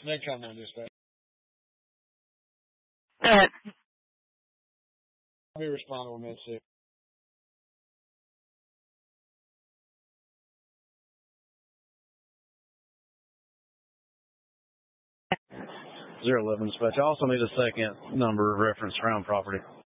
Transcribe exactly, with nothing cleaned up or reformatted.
Next time on dispatch. Go ahead. I'll be responding with Mississippi. zero eleven dispatch. I also need a second number reference around property.